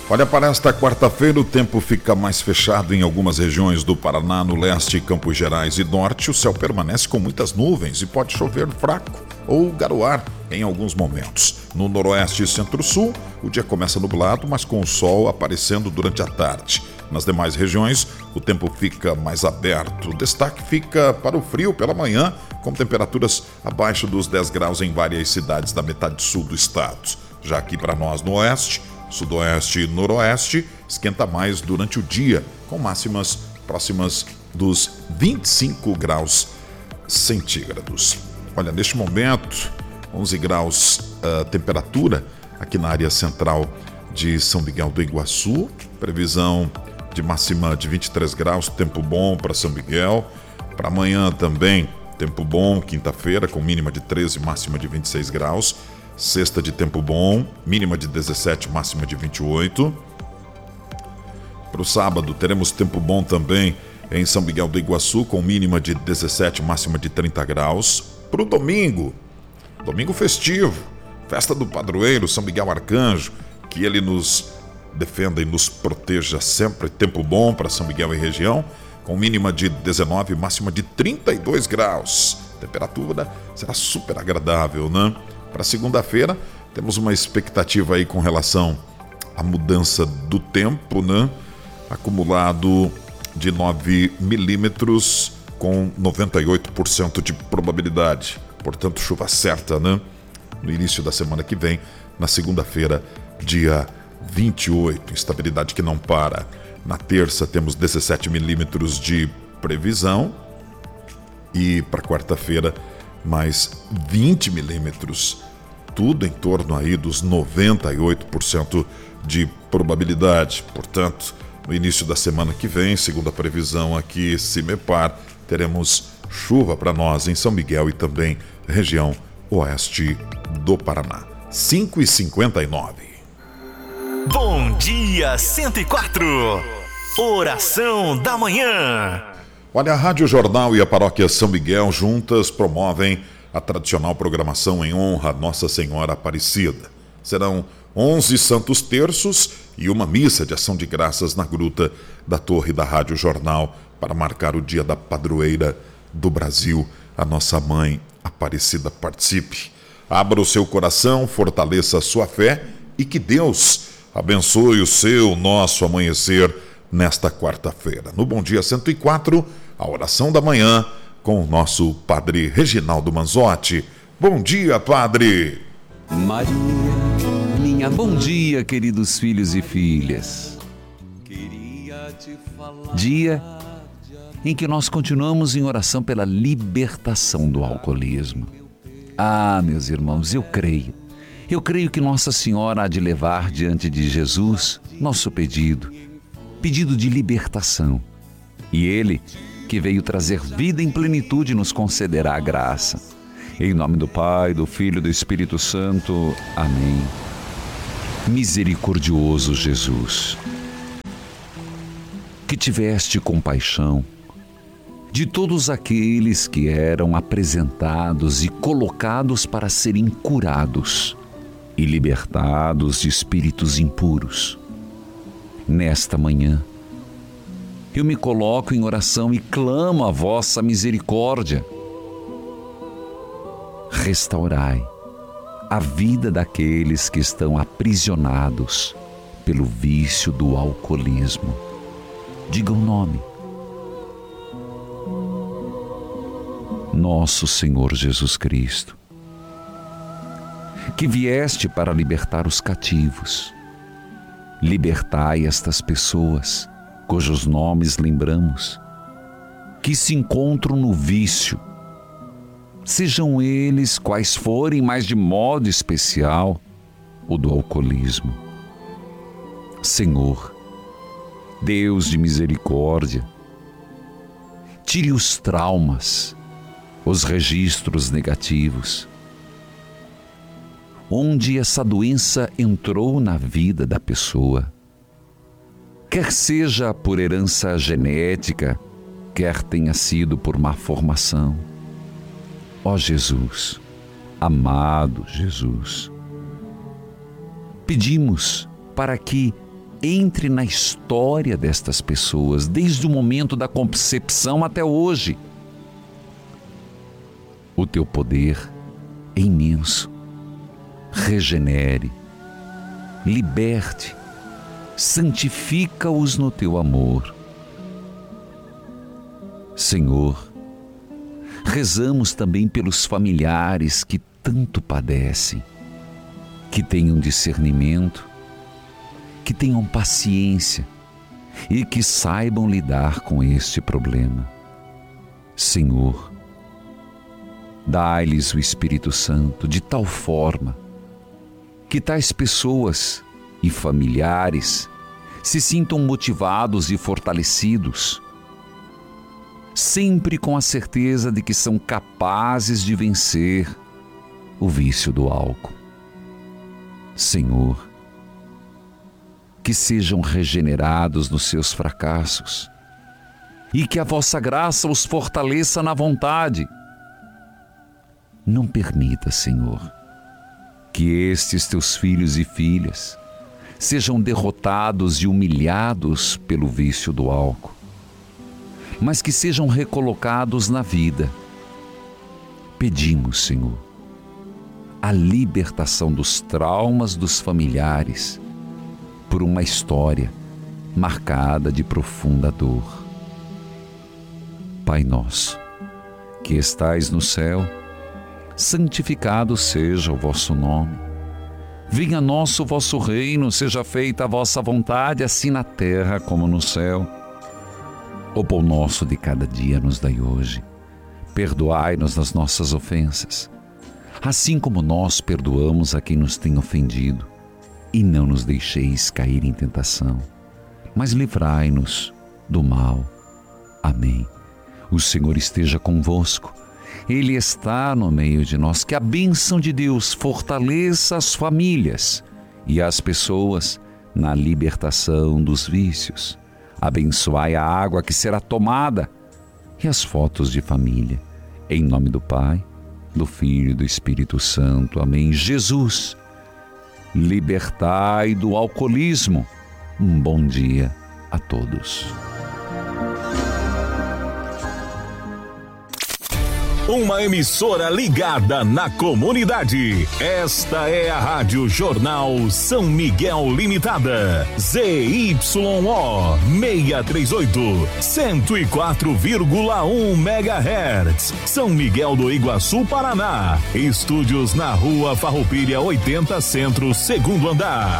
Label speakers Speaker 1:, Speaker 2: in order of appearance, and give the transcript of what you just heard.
Speaker 1: Olha, para esta quarta-feira o tempo fica mais fechado em algumas regiões do Paraná, no leste, Campos Gerais e norte. O céu permanece com muitas nuvens e pode chover fraco ou garoar em alguns momentos. No noroeste e centro-sul, o dia começa nublado, mas com o sol aparecendo durante a tarde. Nas demais regiões, o tempo fica mais aberto. O destaque fica para o frio pela manhã, com temperaturas abaixo dos 10 graus em várias cidades da metade sul do estado. Já aqui para nós no oeste, sudoeste e noroeste, esquenta mais durante o dia, com máximas próximas dos 25 graus centígrados. Olha, neste momento, 11 graus a temperatura aqui na área central de São Miguel do Iguaçu, previsão de máxima de 23 graus, tempo bom para São Miguel. Para amanhã também, tempo bom, quinta-feira, com mínima de 13, máxima de 26 graus. Sexta de tempo bom, mínima de 17, máxima de 28. Para o sábado teremos tempo bom também em São Miguel do Iguaçu, com mínima de 17, máxima de 30 graus. Para o domingo, domingo festivo, festa do padroeiro São Miguel Arcanjo, que ele nos defenda e nos proteja sempre. Tempo bom para São Miguel e região, com mínima de 19, máxima de 32 graus. Temperatura será super agradável, né? Para segunda-feira, temos uma expectativa aí com relação à mudança do tempo, né? Acumulado de 9 milímetros com 98% de probabilidade. Portanto, chuva certa, né? No início da semana que vem, na segunda-feira, dia 28. Instabilidade que não para. Na terça, temos 17 milímetros de previsão. E para quarta-feira, mais 20 milímetros, tudo em torno aí dos 98% de probabilidade. Portanto, no início da semana que vem, segundo a previsão aqui, CIMEPAR, teremos chuva para nós em São Miguel e também região oeste do Paraná. 5h59.
Speaker 2: Bom dia 104, oração da manhã.
Speaker 1: Olha, a Rádio Jornal e a Paróquia São Miguel juntas promovem a tradicional programação em honra a Nossa Senhora Aparecida. Serão 11 santos terços e uma missa de ação de graças na gruta da Torre da Rádio Jornal para marcar o dia da padroeira do Brasil, a nossa mãe Aparecida. Participe. Abra o seu coração, fortaleça a sua fé e que Deus abençoe o seu, nosso amanhecer nesta quarta-feira. No Bom Dia 104, a oração da manhã com o nosso Padre Reginaldo Manzotti. Bom dia, Padre!
Speaker 3: Maria, minha bom dia, queridos filhos e filhas. Dia em que nós continuamos em oração pela libertação do alcoolismo. Ah, meus irmãos, eu creio que Nossa Senhora há de levar diante de Jesus nosso pedido de libertação. E Ele, que veio trazer vida em plenitude, nos concederá a graça. Em nome do Pai, do Filho e do Espírito Santo. Amém. Misericordioso Jesus, que tiveste compaixão de todos aqueles que eram apresentados e colocados para serem curados e libertados de espíritos impuros. Nesta manhã, eu me coloco em oração e clamo a vossa misericórdia. Restaurai a vida daqueles que estão aprisionados pelo vício do alcoolismo. Diga o nome. Nosso Senhor Jesus Cristo, que vieste para libertar os cativos, libertai estas pessoas, cujos nomes lembramos, que se encontram no vício, sejam eles quais forem, mas de modo especial o do alcoolismo. Senhor, Deus de misericórdia, tire os traumas, os registros negativos, onde essa doença entrou na vida da pessoa, quer seja por herança genética, quer tenha sido por má formação. Ó Jesus, amado Jesus, pedimos para que entre na história destas pessoas, desde o momento da concepção até hoje. O teu poder é imenso. Regenere, liberte, santifica-os no teu amor. Senhor, rezamos também pelos familiares que tanto padecem, que tenham discernimento, que tenham paciência e que saibam lidar com este problema. Senhor, dai-lhes o Espírito Santo de tal forma que tais pessoas e familiares se sintam motivados e fortalecidos, sempre com a certeza de que são capazes de vencer o vício do álcool. Senhor, que sejam regenerados nos seus fracassos e que a vossa graça os fortaleça na vontade. Não permita, Senhor, que estes teus filhos e filhas sejam derrotados e humilhados pelo vício do álcool, mas que sejam recolocados na vida. Pedimos, Senhor, a libertação dos traumas dos familiares por uma história marcada de profunda dor. Pai nosso, que estais no céu, santificado seja o vosso nome. Venha a nós o vosso reino, seja feita a vossa vontade, assim na terra como no céu. O pão nosso de cada dia nos dai hoje. Perdoai-nos as nossas ofensas, assim como nós perdoamos a quem nos tem ofendido. E não nos deixeis cair em tentação, mas livrai-nos do mal. Amém. O Senhor esteja convosco. Ele está no meio de nós. Que a bênção de Deus fortaleça as famílias e as pessoas na libertação dos vícios. Abençoai a água que será tomada e as fotos de família. Em nome do Pai, do Filho e do Espírito Santo. Amém. Jesus, libertai do alcoolismo. Um bom dia a todos.
Speaker 2: Uma emissora ligada na comunidade. Esta é a Rádio Jornal São Miguel Limitada. ZYO 638, 104,1 MHz. São Miguel do Iguaçu, Paraná. Estúdios na Rua Farroupilha 80 Centro, segundo andar.